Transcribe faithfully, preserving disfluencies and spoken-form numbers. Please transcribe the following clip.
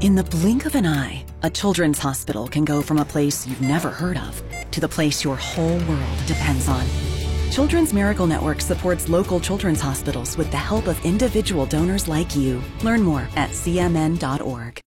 In the blink of an eye, a children's hospital can go from a place you've never heard of to the place your whole world depends on. Children's Miracle Network supports local children's hospitals with the help of individual donors like you. Learn more at c m n dot org.